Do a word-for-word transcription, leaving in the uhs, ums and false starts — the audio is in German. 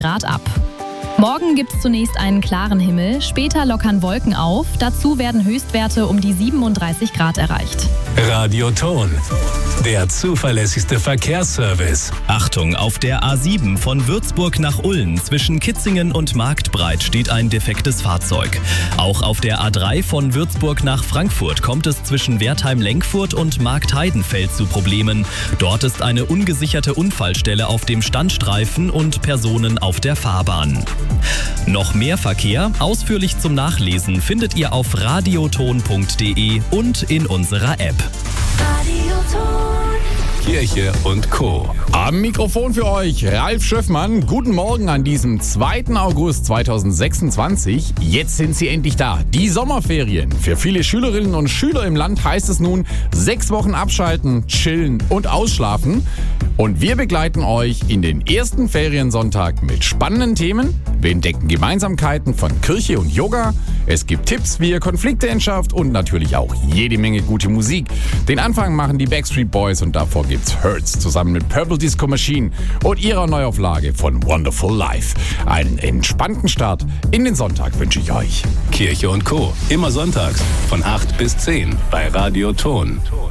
Grad ab. Morgen gibt es zunächst einen klaren Himmel, später lockern Wolken auf. Dazu werden Höchstwerte um die siebenunddreißig Grad erreicht. Radioton, der zuverlässigste Verkehrsservice. Achtung, auf der A sieben von Würzburg nach Ulm zwischen Kitzingen und Marktbreit steht ein defektes Fahrzeug. Auch auf der A drei von Würzburg nach Frankfurt kommt es zwischen Wertheim-Lenkfurt und Marktheidenfeld zu Problemen. Dort ist eine ungesicherte Unfallstelle auf dem Standstreifen und Personen auf der Fahrbahn. Noch mehr Verkehr, ausführlich zum Nachlesen, findet ihr auf radioton punkt de und in unserer App. Kirche und Co. Am Mikrofon für euch Ralf Schöffmann. Guten Morgen an diesem zweiten August zweitausendsechsundzwanzig. Jetzt sind sie endlich da. Die Sommerferien. Für viele Schülerinnen und Schüler im Land heißt es nun sechs Wochen abschalten, chillen und ausschlafen. Und wir begleiten euch in den ersten Feriensonntag mit spannenden Themen. Wir entdecken Gemeinsamkeiten von Kirche und Yoga. Es gibt Tipps, wie ihr Konflikte entschärft und natürlich auch jede Menge gute Musik. Den Anfang machen die Backstreet Boys und davor gibt's Hurts zusammen mit Purple Disco Machine und ihrer Neuauflage von Wonderful Life. Einen entspannten Start in den Sonntag wünsche ich euch. Kirche und Co. Immer sonntags von acht bis zehn bei Radioton.